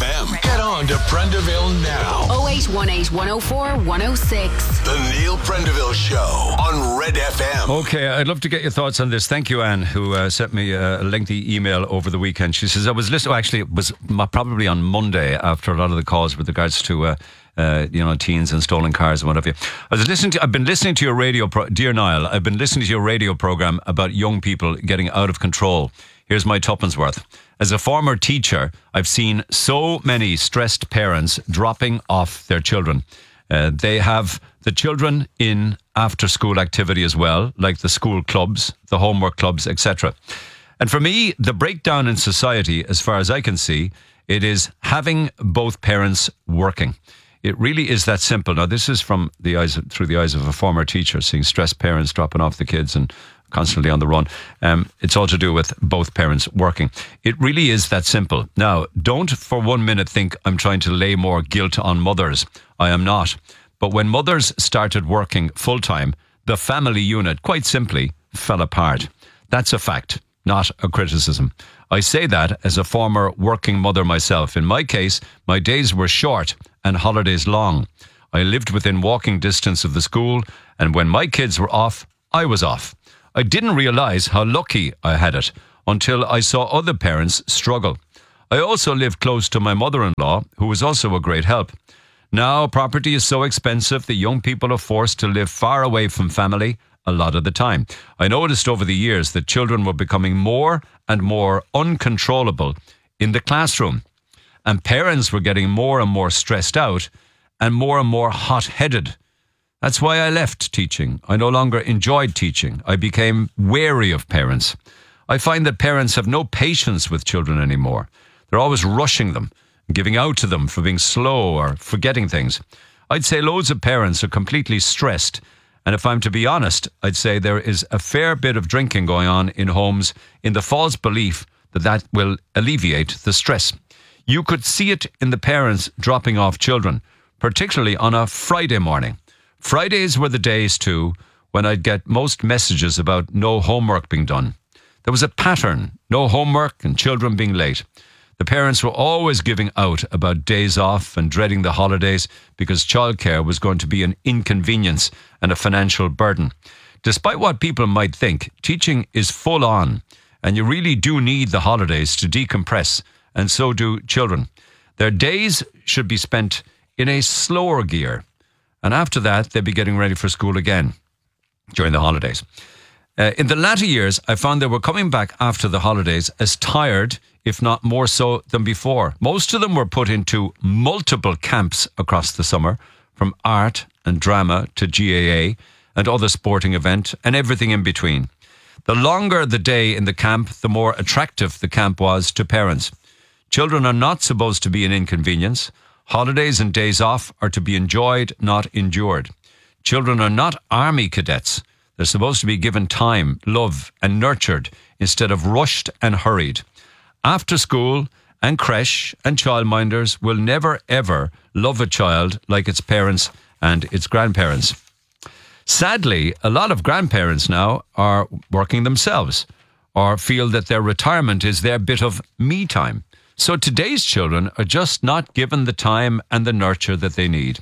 FM. Get on to Prendeville now. 0818 104 106. The Neil Prendeville Show on Red FM. Okay, I'd love to get your thoughts on this. Thank you, Anne, who sent me a lengthy email over the weekend. She says, I was listening, actually, it was probably on Monday after a lot of the calls with regards to teens and stolen cars and what have you. I've been listening to your radio, dear Niall, I've been listening to your radio program about young people getting out of control. Here's my tuppence worth. As a former teacher, I've seen so many stressed parents dropping off their children. They have the children in after-school activity as well, like the school clubs, the homework clubs, etc. And for me, the breakdown in society, as far as I can see, it is having both parents working. It really is that simple. Now, this is through the eyes of a former teacher, seeing stressed parents dropping off the kids and constantly on the run. It's all to do with both parents working. It really is that simple. Now, don't for 1 minute think I'm trying to lay more guilt on mothers. I am not. But when mothers started working full-time, the family unit, quite simply, fell apart. That's a fact, not a criticism. I say that as a former working mother myself. In my case, my days were short and holidays long. I lived within walking distance of the school, and when my kids were off, I was off. I didn't realise how lucky I had it until I saw other parents struggle. I also lived close to my mother-in-law, who was also a great help. Now, property is so expensive that young people are forced to live far away from family a lot of the time. I noticed over the years that children were becoming more and more uncontrollable in the classroom, and parents were getting more and more stressed out and more hot-headed. That's why I left teaching. I no longer enjoyed teaching. I became wary of parents. I find that parents have no patience with children anymore. They're always rushing them, giving out to them for being slow or forgetting things. I'd say loads of parents are completely stressed. And if I'm to be honest, I'd say there is a fair bit of drinking going on in homes in the false belief that that will alleviate the stress. You could see it in the parents dropping off children, particularly on a Friday morning. Fridays were the days too when I'd get most messages about no homework being done. There was a pattern, no homework and children being late. The parents were always giving out about days off and dreading the holidays because childcare was going to be an inconvenience and a financial burden. Despite what people might think, teaching is full on, and you really do need the holidays to decompress, and so do children. Their days should be spent in a slower gear, and after that, they'll be getting ready for school again during the holidays. In the latter years, I found they were coming back after the holidays as tired, if not more so than before. Most of them were put into multiple camps across the summer, from art and drama to GAA and other sporting event and everything in between. The longer the day in the camp, the more attractive the camp was to parents. Children are not supposed to be an inconvenience. Holidays and days off are to be enjoyed, not endured. Children are not army cadets. They're supposed to be given time, love, and nurtured instead of rushed and hurried. After school and creche and childminders will never ever love a child like its parents and its grandparents. Sadly, a lot of grandparents now are working themselves or feel that their retirement is their bit of me time. So today's children are just not given the time and the nurture that they need.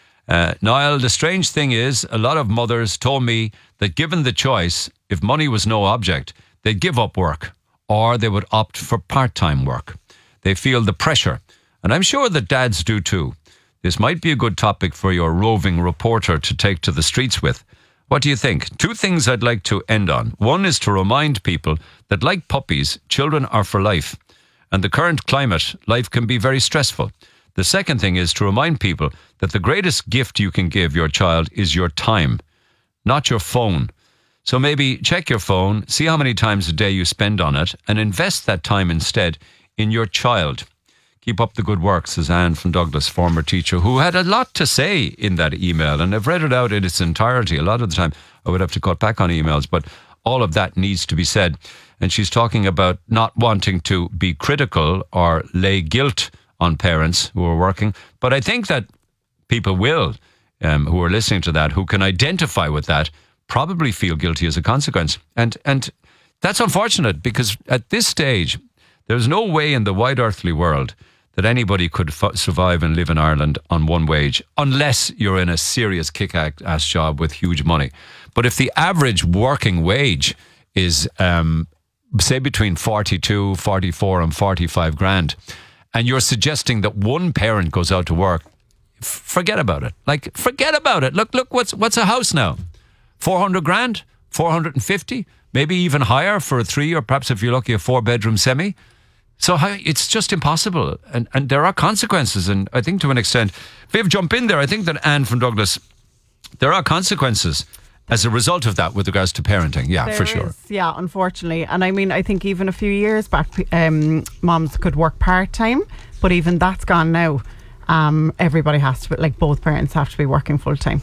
Niall, the strange thing is, a lot of mothers told me that given the choice, if money was no object, they'd give up work or they would opt for part-time work. They feel the pressure, and I'm sure that dads do too. This might be a good topic for your roving reporter to take to the streets with. What do you think? 2 things I'd like to end on. One is to remind people that like puppies, children are for life. And the current climate, life can be very stressful. The second thing is to remind people that the greatest gift you can give your child is your time, not your phone. So maybe check your phone, see how many times a day you spend on it, and invest that time instead in your child. Keep up the good work, says Anne from Douglas, former teacher, who had a lot to say in that email, and I've read it out in its entirety. A lot of the time I would have to cut back on emails, but all of that needs to be said. And she's talking about not wanting to be critical or lay guilt on parents who are working. But I think that people will, who are listening to that, who can identify with that, probably feel guilty as a consequence. And that's unfortunate, because at this stage, there's no way in the wide earthly world that anybody could survive and live in Ireland on one wage, unless you're in a serious kick-ass job with huge money. But if the average working wage is, say, between 42, 44 and 45 grand, and you're suggesting that one parent goes out to work, forget about it. Like, forget about it. Look, what's a house now? 400 grand? 450? Maybe even higher for a 3, or perhaps if you're lucky, a 4-bedroom semi. So it's just impossible. And there are consequences. And I think to an extent, Viv, jump in there. I think that Anne from Douglas, there are consequences as a result of that with regards to parenting. Yeah, for sure. Yeah, unfortunately. And I mean, I think even a few years back, moms could work part-time, but even that's gone now. Everybody has to, like both parents have to be working full-time.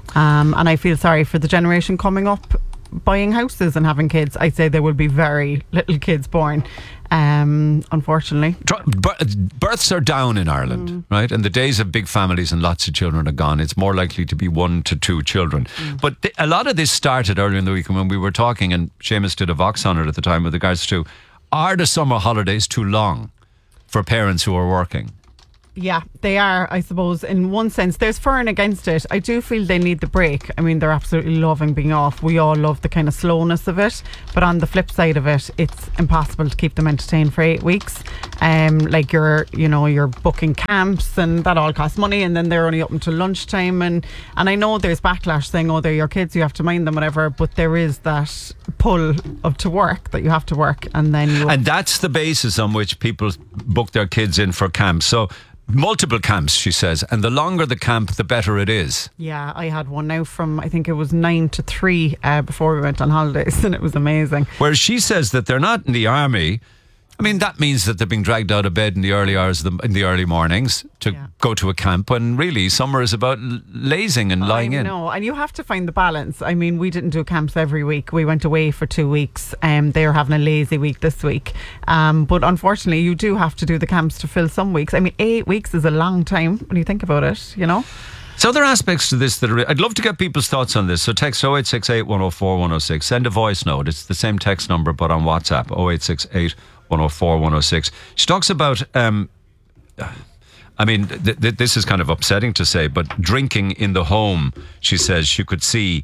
And I feel sorry for the generation coming up buying houses and having kids. I'd say there will be very little kids born, unfortunately. Births are down in Ireland, right? And the days of big families and lots of children are gone. It's more likely to be 1 to 2 children. But a lot of this started earlier in the week when we were talking, and Seamus did a Vox on it at the time with regards to, are the summer holidays too long for parents who are working? Yeah, they are, I suppose, in one sense. There's for and against it. I do feel they need the break. I mean, they're absolutely loving being off. We all love the kind of slowness of it. But on the flip side of it, it's impossible to keep them entertained for 8 weeks. Like you're booking camps and that all costs money, and then they're only up until lunchtime. And I know there's backlash saying, oh, they're your kids, you have to mind them, whatever. But there is that pull to work, that you have to work. And that's the basis on which people book their kids in for camps. So multiple camps, she says, and the longer the camp, the better it is. Yeah, I had one now from, I think it was 9 to 3 before we went on holidays, and it was amazing. Whereas she says that they're not in the army. I mean, that means that they're being dragged out of bed in the early hours, in the early mornings to go to a camp, when really summer is about lazing and lying in. No, and you have to find the balance. I mean, we didn't do camps every week. We went away for 2 weeks. They were having a lazy week this week. But unfortunately, you do have to do the camps to fill some weeks. I mean, 8 weeks is a long time when you think about it, you know? So there are aspects to this that I'd love to get people's thoughts on this. So text 0868 104 106. Send a voice note. It's the same text number, but on WhatsApp, 0868 104 106. She talks about, I mean, this is kind of upsetting to say, but drinking in the home. She says she could see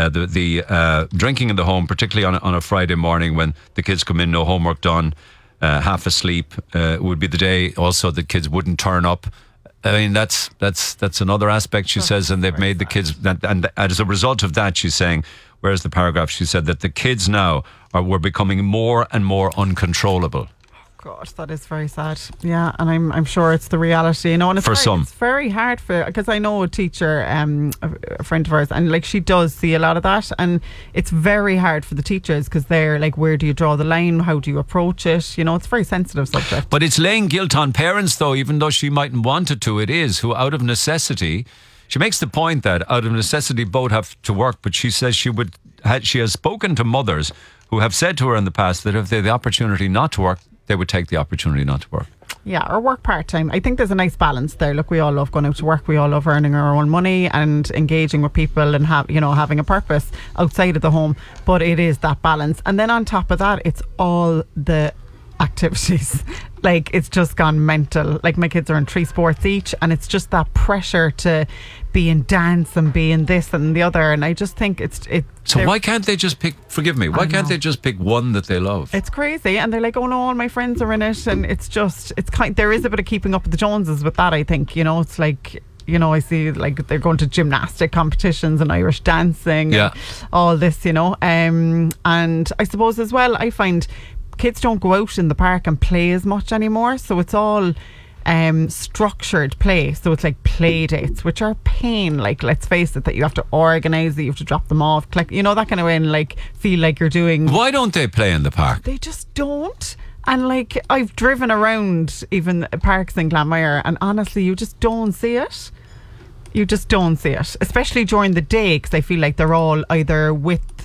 the drinking in the home, particularly on a Friday morning when the kids come in, no homework done, half asleep, would be the day also the kids wouldn't turn up. I mean, that's another aspect, she says, and they've made the kids, and as a result of that, she's saying, whereas the paragraph, she said that the kids now were becoming more and more uncontrollable. God, that is very sad. Yeah, and I'm sure it's the reality, you know. And it's very hard because I know a teacher, a friend of ours, and like she does see a lot of that, and it's very hard for the teachers because they're like, where do you draw the line? How do you approach it? You know, it's a very sensitive subject. But it's laying guilt on parents, though, even though she mightn't want it to. It is who, out of necessity. She makes the point that out of necessity both have to work, but she says she has spoken to mothers who have said to her in the past that if they had the opportunity not to work, they would take the opportunity not to work. Yeah, or work part-time. I think there's a nice balance there. Look, we all love going out to work. We all love earning our own money and engaging with people and having a purpose outside of the home. But it is that balance. And then on top of that, it's all the activities. Like, it's just gone mental. Like, my kids are in 3 sports each, and it's just that pressure to be in dance and be in this and the other. And I just think so why can't they just pick, forgive me, why can't they just pick one that they love? It's crazy. And they're like, oh no, all my friends are in it. And there is a bit of keeping up with the Joneses with that, I think. You know, it's like, you know, I see like they're going to gymnastic competitions and Irish dancing and all this, you know. And I suppose as well, I find kids don't go out in the park and play as much anymore. So it's all structured play. So it's like play dates, which are pain. Like, let's face it, that you have to organise it, you have to drop them off, you know, that kind of way, and like feel like you're doing. Why don't they play in the park? They just don't. And like, I've driven around even parks in Glanmire, and honestly, you just don't see it. You just don't see it, especially during the day, because I feel like they're all either with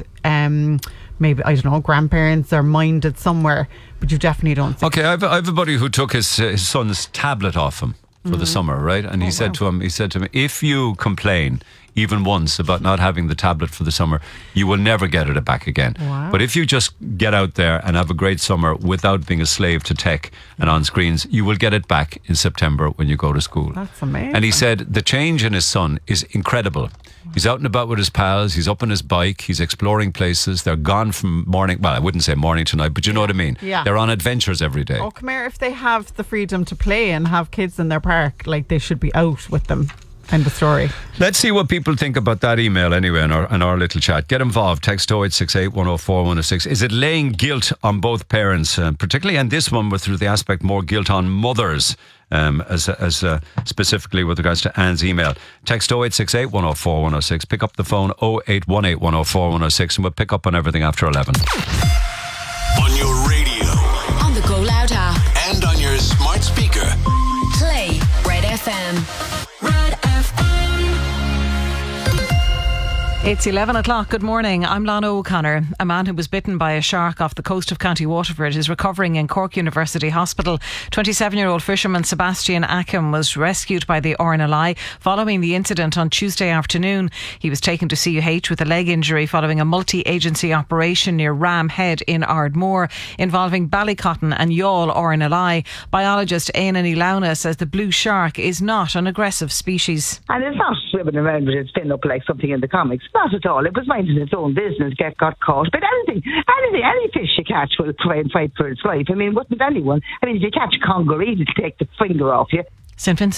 maybe, I don't know, grandparents or minded somewhere, but you definitely don't see it. I have a buddy who took his son's tablet off him for the summer, right? And he said to him, if you complain, even once, about not having the tablet for the summer, you will never get it back again. Wow. But if you just get out there and have a great summer without being a slave to tech and on screens, you will get it back in September when you go to school. That's amazing. And he said the change in his son is incredible. He's out and about with his pals. He's up on his bike. He's exploring places. They're gone from morning. Well, I wouldn't say morning to night, but you know what I mean. Yeah. They're on adventures every day. Oh, come here. If they have the freedom to play and have kids in their park, like, they should be out with them. End of story. Let's see what people think about that email anyway in our little chat. Get involved. Text 0868 104 106. Is it laying guilt on both parents, particularly in this one, with through the aspect more guilt on mothers, as specifically with regards to Anne's email? Text 0868 104 106. Pick up the phone 0818 104 106, and we'll pick up on everything after 11. On your radio. On the Go Loud app. And on your smart speaker. Play Red FM. Red FM. It's 11 o'clock. Good morning. I'm Lana O'Connor. A man who was bitten by a shark off the coast of County Waterford is recovering in Cork University Hospital. 27-year-old fisherman Sebastian Ackham was rescued by the RNLI following the incident on Tuesday afternoon. He was taken to CUH with a leg injury following a multi-agency operation near Ram Head in Ardmore involving Ballycotton and Youghal RNLI. Biologist Éanna Launa says the blue shark is not an aggressive species. And it's not swimming around with its fin up like something in the comics. Not at all. It was minding its own business, got caught. But any fish you catch will try and fight for its life. I mean, wouldn't anyone? I mean, if you catch a congaree, it'll take the finger off you. St. Vincent